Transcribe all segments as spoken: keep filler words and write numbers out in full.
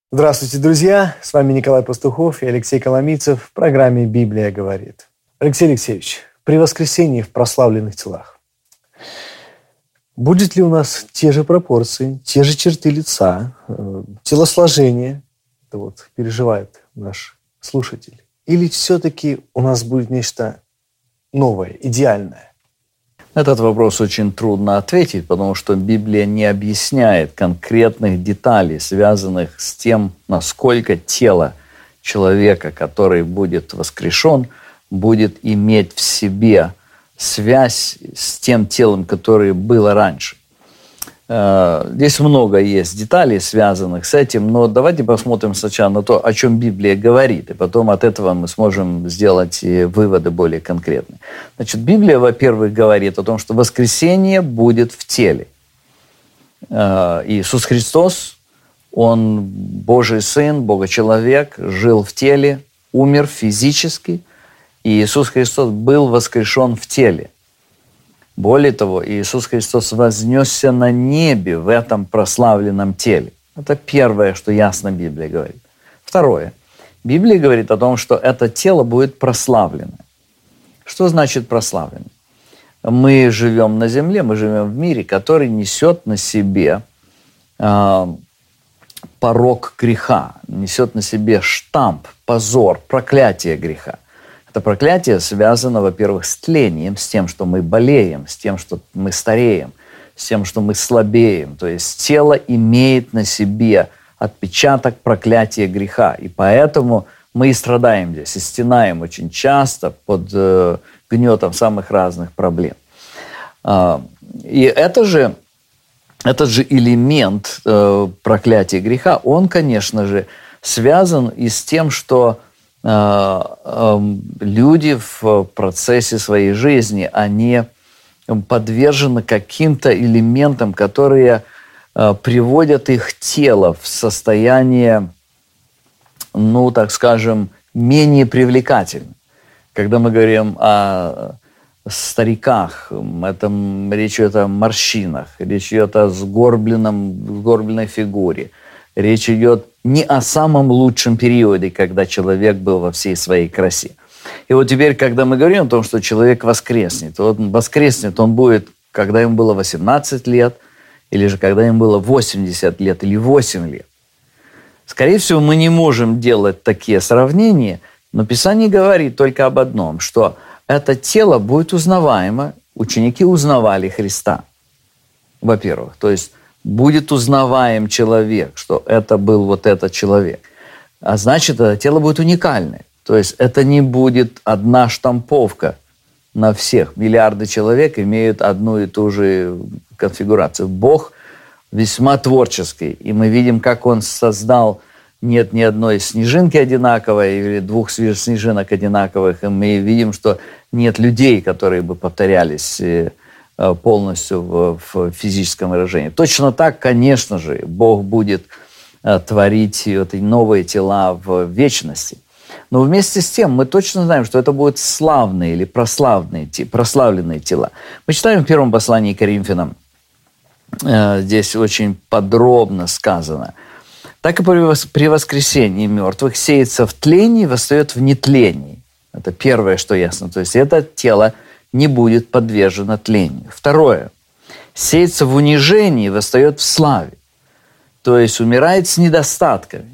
Здравствуйте, друзья! С вами Николай Пастухов и Алексей Коломийцев в программе «Библия говорит». Алексей Алексеевич, при воскресении в прославленных телах будет ли у нас те же пропорции, те же черты лица, телосложение, это вот переживает наш слушатель, или все-таки у нас будет нечто новое, идеальное? Этот вопрос очень трудно ответить, потому что Библия не объясняет конкретных деталей, связанных с тем, насколько тело человека, который будет воскрешен, будет иметь в себе связь с тем телом, которое было раньше. Здесь много есть деталей, связанных с этим, но давайте посмотрим сначала на то, о чем Библия говорит, и потом от этого мы сможем сделать выводы более конкретные. Значит, Библия, во-первых, говорит о том, что воскресение будет в теле. Иисус Христос, Он Божий Сын, Бога-человек, жил в теле, умер физически, и Иисус Христос был воскрешен в теле. Более того, Иисус Христос вознесся на небе в этом прославленном теле. Это первое, что ясно Библия говорит. Второе. Библия говорит о том, что это тело будет прославлено. Что значит прославлено? Мы живем на земле, мы живем в мире, который несет на себе э, порок греха, несет на себе штамп, позор, проклятие греха. Это проклятие связано, во-первых, с тлением, с тем, что мы болеем, с тем, что мы стареем, с тем, что мы слабеем. То есть тело имеет на себе отпечаток проклятия греха. И поэтому мы и страдаем здесь, и стенаем очень часто под э, гнетом самых разных проблем. Э, и это же, этот же элемент э, проклятия греха, он, конечно же, связан и с тем, что люди в процессе своей жизни, они подвержены каким-то элементам, которые приводят их тело в состояние, ну, так скажем, менее привлекательным. Когда мы говорим о стариках, это, речь идет о морщинах, речь идет о сгорбленном, сгорбленной фигуре, речь идет не о самом лучшем периоде, когда человек был во всей своей красе. И вот теперь, когда мы говорим о том, что человек воскреснет, то он воскреснет, он будет, когда ему было восемнадцать лет, или же когда ему было восемьдесят лет, или восемь лет. Скорее всего, мы не можем делать такие сравнения, но Писание говорит только об одном, что это тело будет узнаваемо. Ученики узнавали Христа, во-первых. То есть будет узнаваем человек, что это был вот этот человек. А значит, это тело будет уникальное. То есть это не будет одна штамповка на всех. Миллиарды человек имеют одну и ту же конфигурацию. Бог весьма творческий. И мы видим, как Он создал, нет ни одной снежинки одинаковой или двух снежинок одинаковых. И мы видим, что нет людей, которые бы повторялись полностью в, в физическом выражении. Точно так, конечно же, Бог будет э, творить эти новые тела в вечности. Но вместе с тем мы точно знаем, что это будут славные или прославленные, прославленные тела. Мы читаем в первом послании к Коринфянам, э, здесь очень подробно сказано. Так и при воскресении мертвых сеется в тлении, восстает в нетлении. Это первое, что ясно. То есть это тело не будет подвержено тлению. Второе. Сеется в унижении, восстает в славе. То есть умирает с недостатками.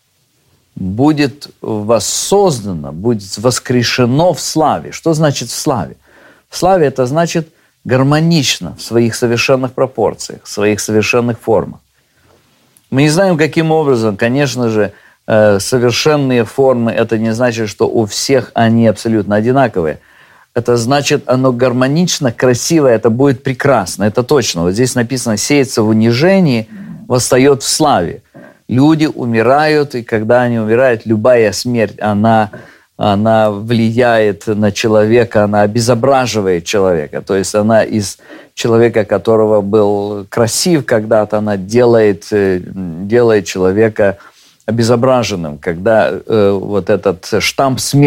Будет воссоздано, будет воскрешено в славе. Что значит в славе? В славе это значит гармонично, в своих совершенных пропорциях, в своих совершенных формах. Мы не знаем, каким образом, конечно же, совершенные формы, это не значит, что у всех они абсолютно одинаковые. Это значит, оно гармонично, красиво, это будет прекрасно, это точно. Вот здесь написано, сеется в унижении, восстает в славе. Люди умирают, и когда они умирают, любая смерть, она, она влияет на человека, она обезображивает человека. То есть она из человека, которого был красив когда-то, она делает, делает человека обезображенным, когда э, вот этот штамп смерти